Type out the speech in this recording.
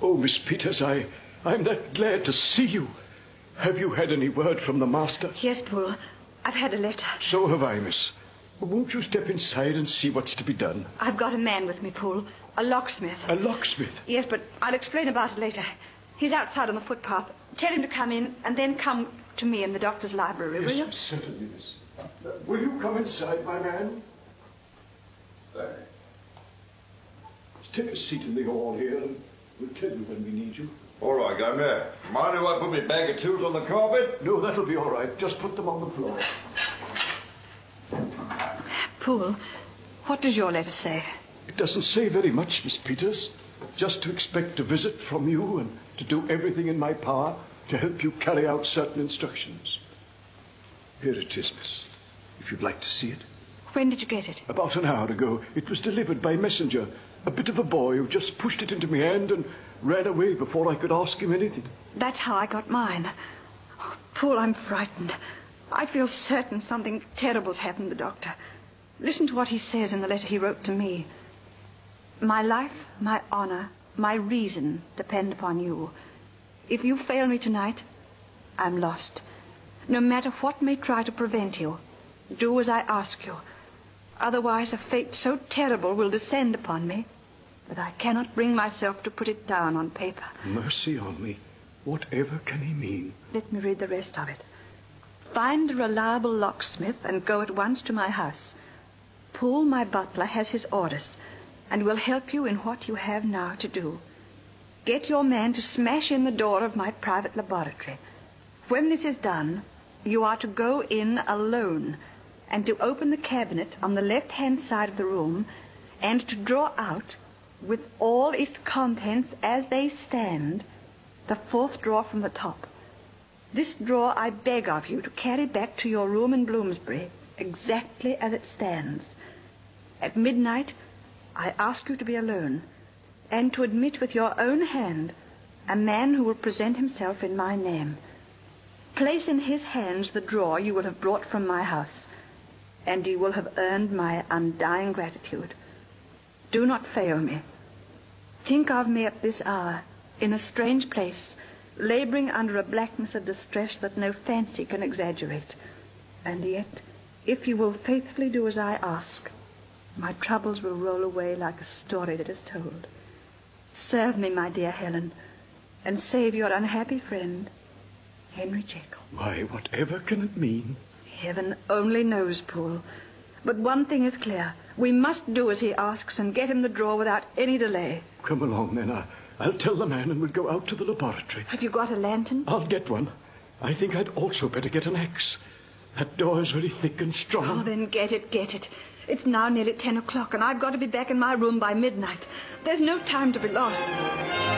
Oh, Miss Peters, I'm that glad to see you. Have you had any word from the master? Yes, Poole. I've had a letter. So have I, miss. Won't you step inside and see what's to be done? I've got a man with me, Poole. A locksmith. A locksmith? Yes, but I'll explain about it later. He's outside on the footpath. Tell him to come in and then come to me in the doctor's library, will you? Yes, certainly, miss. Will you come inside, my man? Thanks. Take a seat in the hall here and we'll tell you when we need you. All right, Governor. Mind if I put my bag of tools on the carpet? No, that'll be all right. Just put them on the floor. Poole, what does your letter say? It doesn't say very much, Miss Peters. Just to expect a visit from you and to do everything in my power to help you carry out certain instructions. Here it is, miss, if you'd like to see it. When did you get it? About an hour ago. It was delivered by messenger. A bit of a boy who just pushed it into my hand and ran away before I could ask him anything. That's how I got mine. Oh, Poole, I'm frightened. I feel certain something terrible's happened to the doctor. Listen to what he says in the letter he wrote to me. My life, my honor, my reason depend upon you. If you fail me tonight, I'm lost. No matter what may try to prevent you, do as I ask you. Otherwise, a fate so terrible will descend upon me that I cannot bring myself to put it down on paper. Mercy on me. Whatever can he mean? Let me read the rest of it. Find a reliable locksmith and go at once to my house. Poole, my butler, has his orders and will help you in what you have now to do. Get your man to smash in the door of my private laboratory. When this is done, you are to go in alone and to open the cabinet on the left-hand side of the room and to draw out, with all its contents as they stand, the fourth drawer from the top. This drawer I beg of you to carry back to your room in Bloomsbury exactly as it stands. At midnight, I ask you to be alone and to admit with your own hand a man who will present himself in my name. Place in his hands the drawer you will have brought from my house, and you will have earned my undying gratitude. Do not fail me. Think of me at this hour, in a strange place, laboring under a blackness of distress that no fancy can exaggerate. And yet, if you will faithfully do as I ask, my troubles will roll away like a story that is told. Serve me, my dear Helen, and save your unhappy friend, Henry Jekyll. Why, whatever can it mean? Heaven only knows, Poole. But one thing is clear. We must do as he asks and get him the drawer without any delay. Come along, then. I'll tell the man and we'll go out to the laboratory. Have you got a lantern? I'll get one. I think I'd also better get an axe. That door is very thick and strong. Oh, then get it, get it. It's now nearly 10 o'clock, and I've got to be back in my room by midnight. There's no time to be lost.